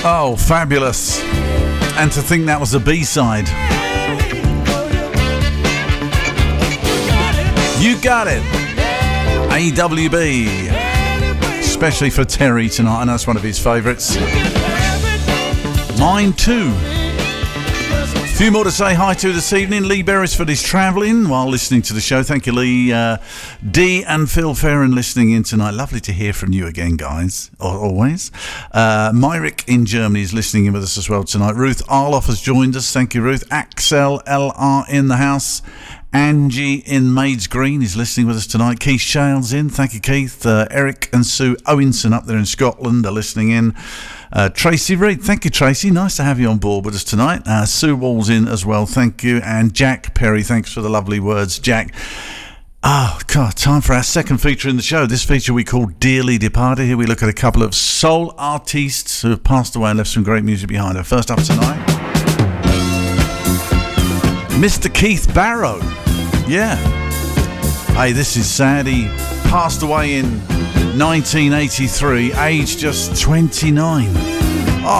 Oh, fabulous. And to think that was the B-side. You got it. AWB. Especially for Terry tonight. I know it's one of his favourites. Mine too. A few more to say hi to this evening. Lee Beresford is travelling while listening to the show. Thank you, Lee. Dee and Phil Farron listening in tonight. Lovely to hear from you again, guys. Always. Myrick in Germany is listening in with us as well tonight. Ruth Arloff has joined us. Thank you, Ruth. Axel LR in the house. Angie in Maids Green is listening with us tonight. Keith Shales in. Thank you, Keith. Eric and Sue Owenson up there in Scotland are listening in. Tracy Reid, thank you, Tracy. Nice to have you on board with us tonight. Sue Wall's in as well, thank you. And Jack Perry, thanks for the lovely words, Jack. Oh, God, time for our second feature in the show. This feature we call Dearly Departed. Here we look at a couple of soul artists who have passed away and left some great music behind her. First up tonight, Mr. Keith Barrow. Yeah. Hey, this is sad. He passed away in 1983, aged just 29.